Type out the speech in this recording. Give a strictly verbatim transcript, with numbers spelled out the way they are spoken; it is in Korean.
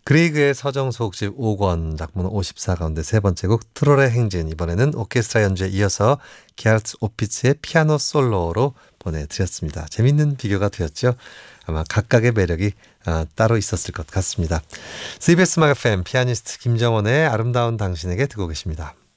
그레이그의 서정 소곡집 오 권, 작품 오십사 가운데 세 번째 곡 트롤의 행진. 이번에는 오케스트라 연주에 이어서 게하르트 오피츠의 피아노 솔로로 보내드렸습니다. 재밌는 비교가 되었죠. 아마 각각의 매력이 아, 따로 있었을 것 같습니다. 씨비에스 음악 에프엠 피아니스트 김정원의 아름다운 당신에게 듣고 계십니다.